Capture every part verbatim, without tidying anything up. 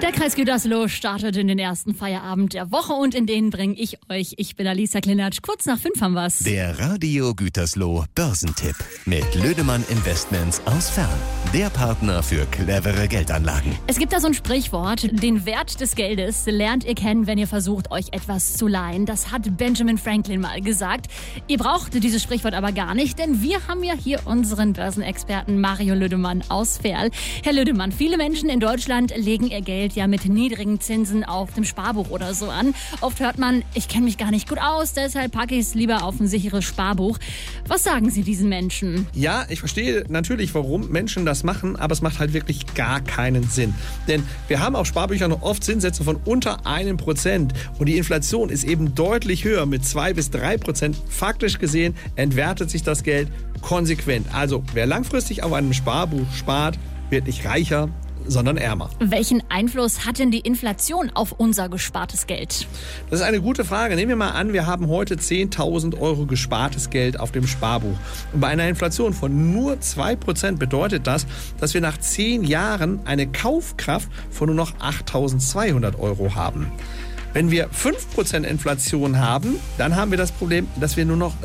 Der Kreis Gütersloh startet in den ersten Feierabend der Woche und in den bringe ich euch. Ich bin Alisa Klinatsch. Kurz nach fünf haben wir's. Der Radio Gütersloh Börsentipp mit Lödemann Investments aus Fern. Der Partner für clevere Geldanlagen. Es gibt da so ein Sprichwort, den Wert des Geldes lernt ihr kennen, wenn ihr versucht, euch etwas zu leihen. Das hat Benjamin Franklin mal gesagt. Ihr braucht dieses Sprichwort aber gar nicht, denn wir haben ja hier unseren Börsenexperten Mario Lödemann aus Verl. Herr Lödemann, viele Menschen in Deutschland legen ihr Geld ja mit niedrigen Zinsen auf dem Sparbuch oder so an. Oft hört man, ich kenne mich gar nicht gut aus, deshalb packe ich es lieber auf ein sicheres Sparbuch. Was sagen Sie diesen Menschen? Ja, ich verstehe natürlich, warum Menschen das machen, aber es macht halt wirklich gar keinen Sinn. Denn wir haben auf Sparbüchern noch oft Zinssätze von unter einem Prozent und die Inflation ist eben deutlich höher mit zwei bis drei Prozent. Faktisch gesehen entwertet sich das Geld konsequent. Also wer langfristig auf einem Sparbuch spart, wird nicht reicher, sondern ärmer. Welchen Einfluss hat denn die Inflation auf unser gespartes Geld? Das ist eine gute Frage. Nehmen wir mal an, wir haben heute zehntausend Euro gespartes Geld auf dem Sparbuch. Und bei einer Inflation von nur zwei Prozent bedeutet das, dass wir nach zehn Jahren eine Kaufkraft von nur noch achttausendzweihundert Euro haben. Wenn wir fünf Prozent Inflation haben, dann haben wir das Problem, dass wir nur noch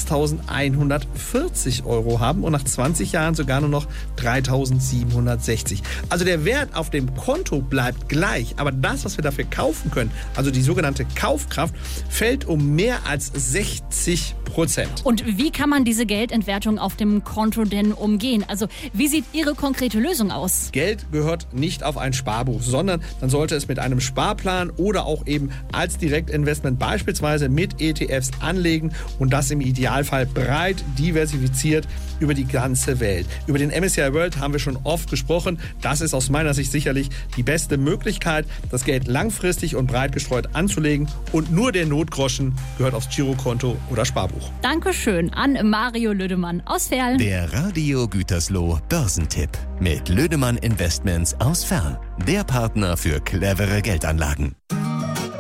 sechstausendeinhundertvierzig Euro haben und nach zwanzig Jahren sogar nur noch dreitausendsiebenhundertsechzig. Also der Wert auf dem Konto bleibt gleich, aber das, was wir dafür kaufen können, also die sogenannte Kaufkraft, fällt um mehr als sechzig Prozent. Und wie kann man diese Geldentwertung auf dem Konto denn umgehen? Also wie sieht Ihre konkrete Lösung aus? Geld gehört nicht auf ein Sparbuch, sondern man sollte es mit einem Sparplan oder auch eben als Direktinvestment beispielsweise mit E T Fs anlegen und das im Idealfall breit diversifiziert über die ganze Welt. Über den M S C I World haben wir schon oft gesprochen. Das ist aus meiner Sicht sicherlich die beste Möglichkeit, das Geld langfristig und breit gestreut anzulegen und nur der Notgroschen gehört aufs Girokonto oder Sparbuch. Dankeschön an Mario Lödemann aus Verl. Der Radio Gütersloh Börsentipp mit Lödemann Investments aus Fern. Der Partner für clevere Geldanlagen.